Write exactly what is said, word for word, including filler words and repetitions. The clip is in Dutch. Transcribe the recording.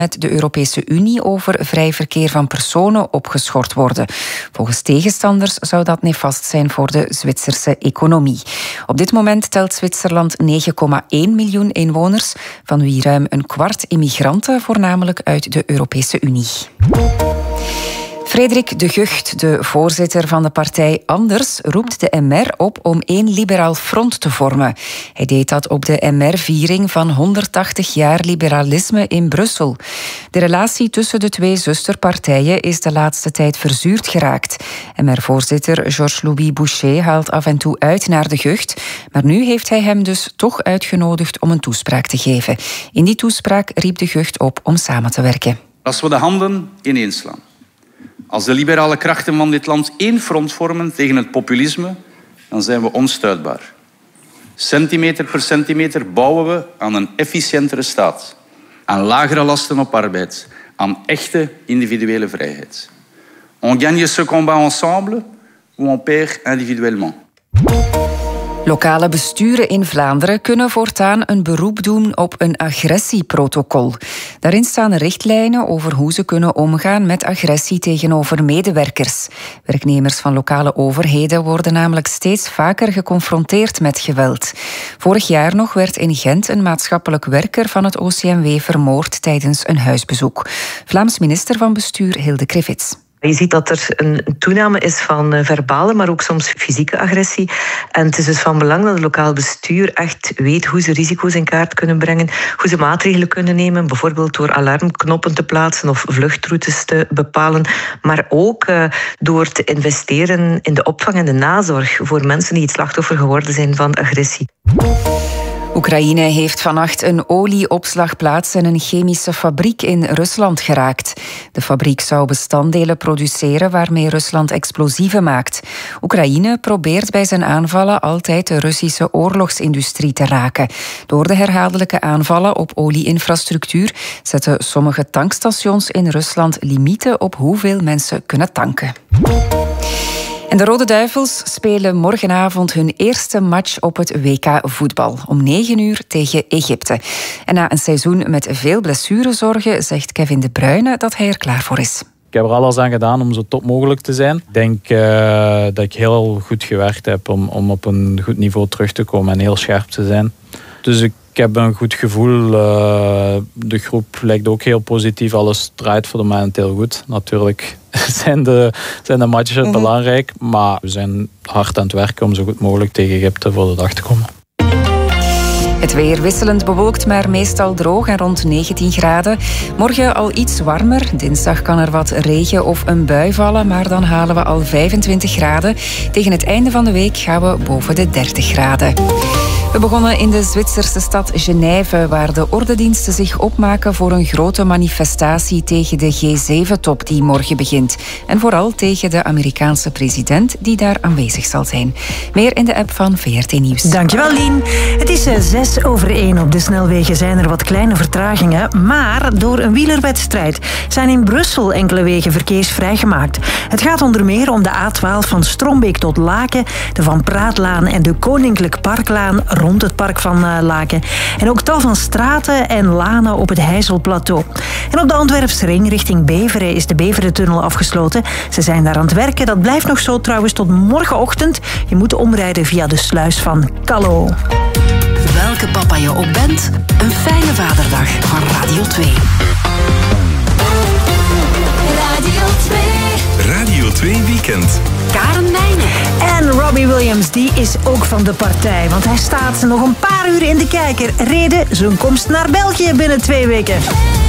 met de Europese Unie over vrij verkeer van personen opgeschort worden. Volgens tegenstanders zou dat nefast zijn voor de Zwitserse economie. Op dit moment telt Zwitserland negen komma één miljoen inwoners, van wie ruim een kwart immigranten, voornamelijk uit de Europese Unie. Frederik de Gucht, de voorzitter van de partij Anders, roept de M R op om één liberaal front te vormen. Hij deed dat op de M R-viering van honderdtachtig jaar liberalisme in Brussel. De relatie tussen de twee zusterpartijen is de laatste tijd verzuurd geraakt. M R-voorzitter Georges-Louis Boucher haalt af en toe uit naar de Gucht, maar nu heeft hij hem dus toch uitgenodigd om een toespraak te geven. In die toespraak riep de Gucht op om samen te werken. Als we de handen ineenslaan, als de liberale krachten van dit land één front vormen tegen het populisme, dan zijn we onstuitbaar. Centimeter per centimeter bouwen we aan een efficiëntere staat, aan lagere lasten op arbeid, aan echte individuele vrijheid. On gagne ce combat ensemble ou on perd individuellement. Lokale besturen in Vlaanderen kunnen voortaan een beroep doen op een agressieprotocol. Daarin staan richtlijnen over hoe ze kunnen omgaan met agressie tegenover medewerkers. Werknemers van lokale overheden worden namelijk steeds vaker geconfronteerd met geweld. Vorig jaar nog werd in Gent een maatschappelijk werker van het O C M W vermoord tijdens een huisbezoek. Vlaams minister van Bestuur Hilde Krivits. Je ziet dat er een toename is van verbale, maar ook soms fysieke agressie. En het is dus van belang dat het lokaal bestuur echt weet hoe ze risico's in kaart kunnen brengen, hoe ze maatregelen kunnen nemen, bijvoorbeeld door alarmknoppen te plaatsen of vluchtroutes te bepalen, maar ook uh, door te investeren in de opvang en de nazorg voor mensen die het slachtoffer geworden zijn van agressie. Oekraïne heeft vannacht een olieopslagplaats en een chemische fabriek in Rusland geraakt. De fabriek zou bestanddelen produceren waarmee Rusland explosieven maakt. Oekraïne probeert bij zijn aanvallen altijd de Russische oorlogsindustrie te raken. Door de herhaaldelijke aanvallen op olieinfrastructuur zetten sommige tankstations in Rusland limieten op hoeveel mensen kunnen tanken. En de Rode Duivels spelen morgenavond hun eerste match op het W K voetbal. Om negen uur tegen Egypte. En na een seizoen met veel blessurezorgen zegt Kevin De Bruyne dat hij er klaar voor is. Ik heb er alles aan gedaan om zo top mogelijk te zijn. Ik denk uh, dat ik heel goed gewerkt heb om, om op een goed niveau terug te komen en heel scherp te zijn. Dus ik Ik heb een goed gevoel. De groep lijkt ook heel positief. Alles draait voor de moment heel goed. Natuurlijk zijn de, zijn de matches mm-hmm. belangrijk. Maar we zijn hard aan het werken om zo goed mogelijk tegen Egypte voor de dag te komen. Het weer wisselend bewolkt, maar meestal droog en rond negentien graden. Morgen al iets warmer. Dinsdag kan er wat regen of een bui vallen, maar dan halen we al vijfentwintig graden. Tegen het einde van de week gaan we boven de dertig graden. We begonnen in de Zwitserse stad Genève, waar de ordendiensten zich opmaken voor een grote manifestatie tegen de G zeven top die morgen begint. En vooral tegen de Amerikaanse president die daar aanwezig zal zijn. Meer in de app van V R T Nieuws. Dankjewel, Lien. Het is zes over één. Op de snelwegen zijn er wat kleine vertragingen, maar door een wielerwedstrijd zijn in Brussel enkele wegen verkeersvrij gemaakt. Het gaat onder meer om de A twaalf van Strombeek tot Laken, de Van Praatlaan en de Koninklijk Parklaan rond het park van Laken. En ook tal van straten en lanen op het Heizelplateau. En op de Antwerpsring richting Beveren is de Beverentunnel afgesloten. Ze zijn daar aan het werken. Dat blijft nog zo trouwens tot morgenochtend. Je moet omrijden via de sluis van Callo. Welke papa je ook bent, een fijne vaderdag van Radio twee. Radio twee. Radio twee Weekend. Karen Meijnen. En Robbie Williams, die is ook van de partij. Want hij staat nog een paar uur in de kijker. Reden zijn komst naar België binnen twee weken.